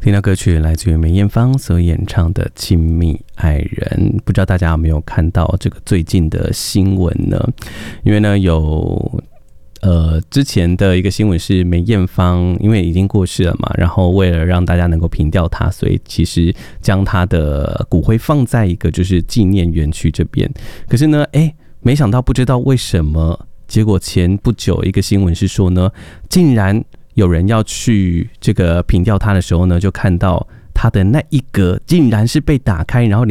听到歌曲来自于梅艳芳所演唱的《亲密爱人》，不知道大家有没有看到这个最近的新闻呢？因为呢有之前的一个新闻是梅艳芳因为已经过世了嘛，然后为了让大家能够凭吊她，所以其实将她的骨灰放在一个就是纪念园区这边。可是呢，没想到不知道为什么，结果前不久一个新闻是说呢，竟然有人要去这个凭吊她的时候呢，就看到她的那一格竟然是被打开，然后